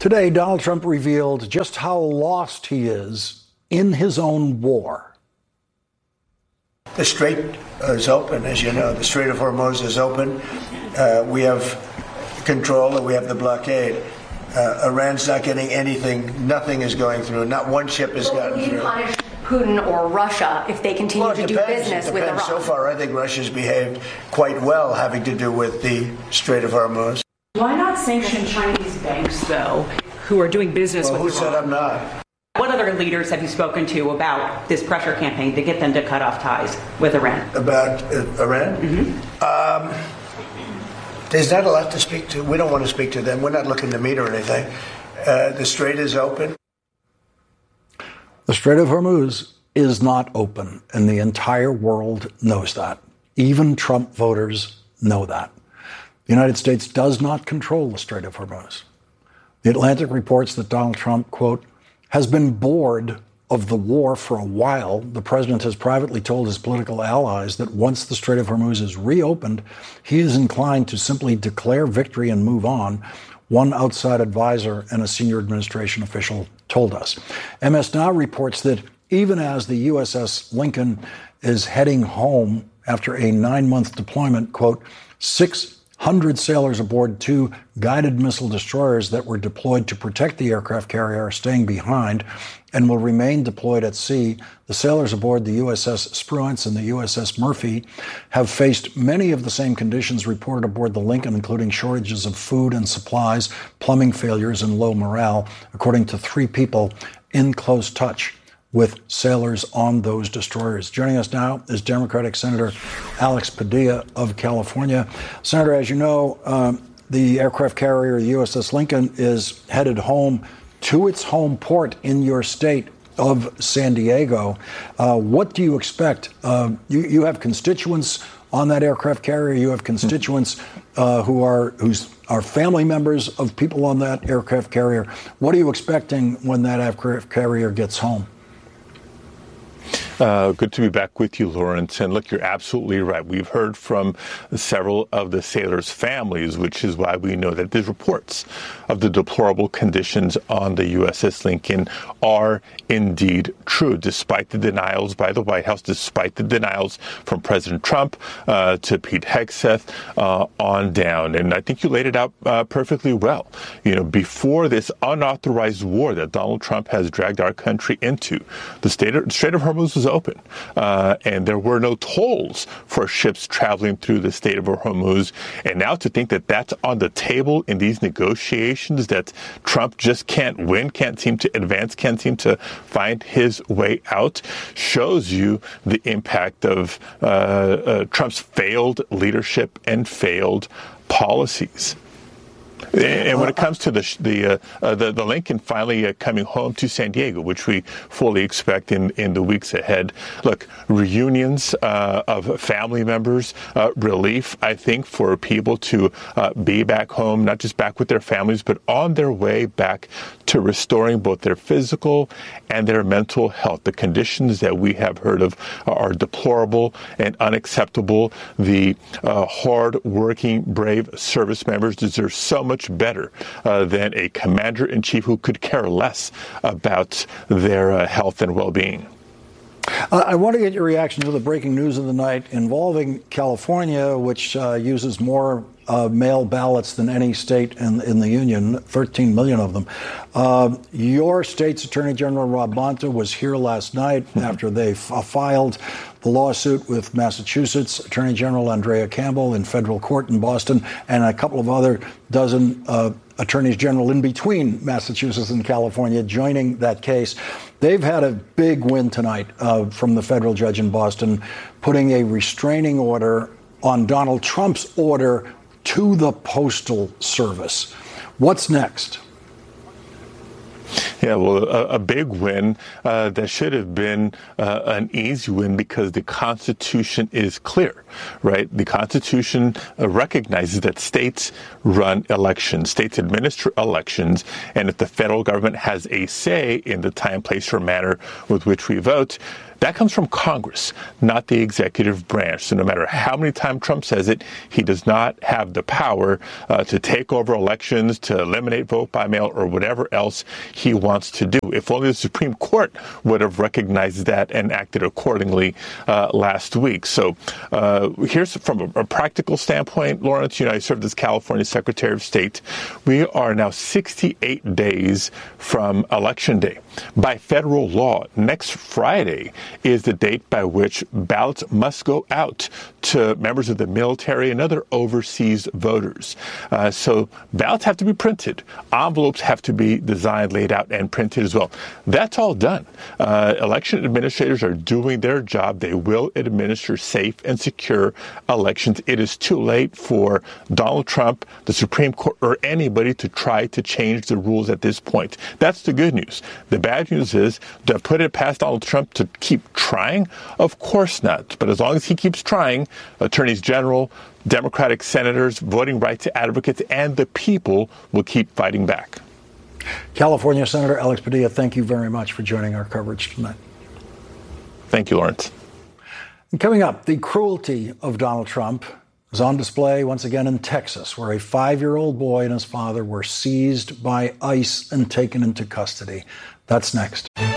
Today, Donald Trump revealed just how lost he is in his own war. The Strait is open, as you know. The Strait of Hormuz is open. We have control and we have the blockade. Iran's not getting anything. Nothing is going through. Not one ship has gotten through. Punish Putin or Russia if they continue to do business with Iran? So far, I think Russia's behaved quite well having to do with the Strait of Hormuz. Why not sanction Chinese banks, though, who are doing business with Iran? Who said I'm not? What other leaders have you spoken to about this pressure campaign to get them to cut off ties with Iran? About Iran? Mm-hmm. There's not a lot to speak to. We don't want to speak to them. We're not looking to meet or anything. The Strait is open. The Strait of Hormuz is not open, and the entire world knows that. Even Trump voters know that. The United States does not control the Strait of Hormuz. The Atlantic reports that Donald Trump, quote, has been bored of the war for a while. The president has privately told his political allies that once the Strait of Hormuz is reopened, he is inclined to simply declare victory and move on, one outside advisor and a senior administration official told us. MS Now reports that even as the USS Lincoln is heading home after a 9-month deployment, quote, 600 sailors aboard 2 guided missile destroyers that were deployed to protect the aircraft carrier are staying behind and will remain deployed at sea. The sailors aboard the USS Spruance and the USS Murphy have faced many of the same conditions reported aboard the Lincoln, including shortages of food and supplies, plumbing failures, and low morale, according to 3 people in close touch with sailors on those destroyers. Joining us now is Democratic Senator Alex Padilla of California. Senator, as you know, the aircraft carrier, the USS Lincoln, is headed home to its home port in your state of San Diego. What do you expect? You have constituents on that aircraft carrier. You have constituents who are family members of people on that aircraft carrier. What are you expecting when that aircraft carrier gets home? Good to be back with you, Lawrence. And look, you're absolutely right. We've heard from several of the sailors' families, which is why we know that the reports of the deplorable conditions on the USS Lincoln are indeed true, despite the denials by the White House, despite the denials from President Trump to Pete Hegseth on down. And I think you laid it out perfectly well. You know, before this unauthorized war that Donald Trump has dragged our country into, the Strait of Hormuz was open, and there were no tolls for ships traveling through the Strait of Hormuz. And now to think that that's on the table in these negotiations, that Trump just can't win, can't seem to advance, can't seem to find his way out, shows you the impact of Trump's failed leadership and failed policies. And when it comes to the Lincoln finally coming home to San Diego, which we fully expect in the weeks ahead, look, reunions of family members, relief, I think, for people to be back home, not just back with their families, but on their way back to restoring both their physical and their mental health. The conditions that we have heard of are deplorable and unacceptable. The hard-working, brave service members deserve so much better than a commander-in-chief who could care less about their health and well-being. I want to get your reaction to the breaking news of the night involving California, which uses more mail ballots than any state in the union, 13 million of them. Your state's Attorney General Rob Bonta was here last night after they filed the lawsuit with Massachusetts Attorney General Andrea Campbell in federal court in Boston, and a couple of other dozen attorneys general in between Massachusetts and California joining that case. They've had a big win tonight from the federal judge in Boston, putting a restraining order on Donald Trump's order to the Postal Service. What's next? Yeah, well, a big win that should have been an easy win because the Constitution is clear, right? The Constitution recognizes that states run elections, states administer elections, and if the federal government has a say in the time, place, or manner with which we vote, That comes from Congress, not the executive branch. So no matter how many times Trump says it, he does not have the power to take over elections, to eliminate vote by mail, or whatever else he wants to do. If only the Supreme Court would have recognized that and acted accordingly last week. So here's from a practical standpoint, Lawrence, I served as California Secretary of State. We are now 68 days from Election Day. By federal law, next Friday is the date by which ballots must go out to members of the military and other overseas voters. So ballots have to be printed. Envelopes have to be designed, laid out, and printed as well. That's all done. Election administrators are doing their job. They will administer safe and secure elections. It is too late for Donald Trump, the Supreme Court, or anybody to try to change the rules at this point. That's the good news. The bad news is, to put it past Donald Trump to keep trying? Of course not. But as long as he keeps trying, attorneys general, Democratic senators, voting rights advocates, and the people will keep fighting back. California Senator Alex Padilla, thank you very much for joining our coverage tonight. Thank you, Lawrence. And coming up, the cruelty of Donald Trump is on display once again in Texas, where a 5-year-old boy and his father were seized by ICE and taken into custody. That's next.